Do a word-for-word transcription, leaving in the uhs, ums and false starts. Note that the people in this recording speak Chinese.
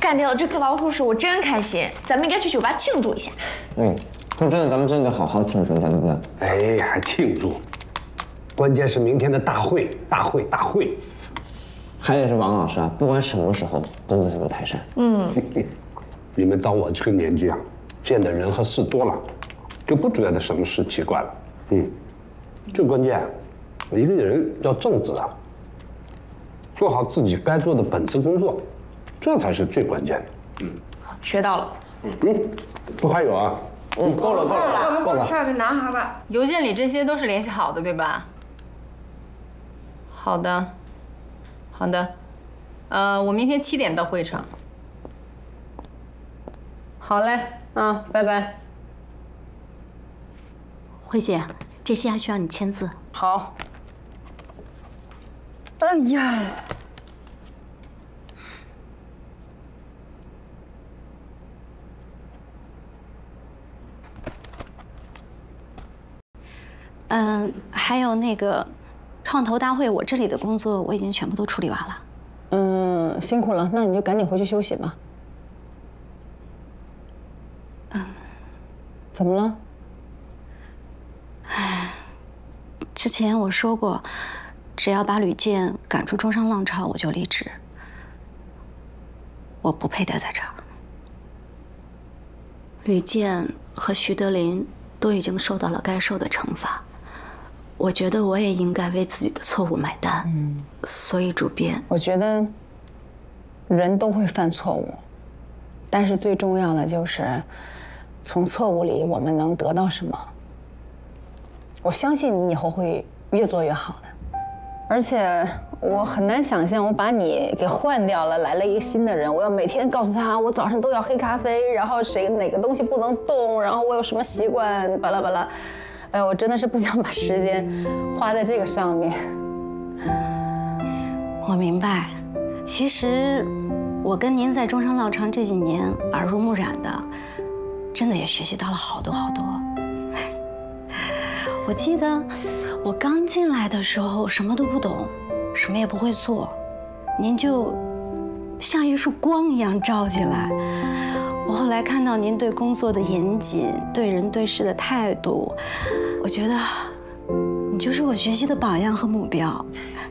干掉了这颗老虎屎，我真开心。咱们应该去酒吧庆祝一下。 嗯，说真的，咱们真的好好庆祝一下，对不对？ 哎，还庆祝？关键是明天的大会，大会，大会。 还得是王老师啊，不管什么时候都在这个台上。 嗯， 你们到我这个年纪啊，见的人和事多了，就不觉得什么事奇怪了。嗯，最关键，一个人要正直啊，做好自己该做的本职工作，这才是最关键的。嗯， 学到了。 嗯，不还有啊？嗯，够了，够了，够了。 下去拿下吧。 邮件里这些都是联系好的，对吧？好的，好的。呃，我明天七点到会场。好嘞，啊，拜拜。 慧姐，这些还需要你签字。 好。 哎呀。 嗯，还有那个创投大会，我这里的工作我已经全部都处理完了。 嗯，辛苦了，那你就赶紧回去休息吧。 嗯， 怎么了？ 唉，之前我说过，只要把吕健赶出中商浪潮，我就离职。我不配待在这儿。吕健和徐德林都已经受到了该受的惩罚。 我觉得我也应该为自己的错误买单，嗯，所以主编， 我觉得人都会犯错误，但是最重要的就是从错误里我们能得到什么。我相信你以后会越做越好的，而且我很难想象我把你给换掉了，来了一个新的人，我要每天告诉他我早上都要黑咖啡，然后谁哪个东西不能动，然后我有什么习惯，巴拉巴拉。 哎，我真的是不想把时间花在这个上面。 我明白，其实我跟您在中商浪潮这几年耳濡目染的，真的也学习到了好多好多。我记得我刚进来的时候什么都不懂，什么也不会做，您就像一束光一样照进来。 我后来看到您对工作的严谨，对人对事的态度，我觉得你就是我学习的榜样和目标。